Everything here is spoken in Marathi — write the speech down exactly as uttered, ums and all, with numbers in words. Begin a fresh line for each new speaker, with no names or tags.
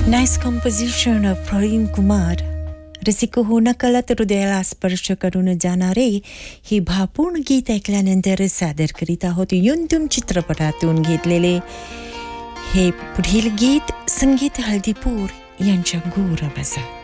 Nice composition of Pravin Kumar. रसिक हो नकळत हृदयाला स्पर्श करून जाणारे हे भावपूर्ण गीत ऐकल्यानंतर सादर करीत आहोत युंतुम चित्रपटातून घेतलेले हे पुढील गीत. संगीत हळदीपूर यांच्या गोर आवाजात.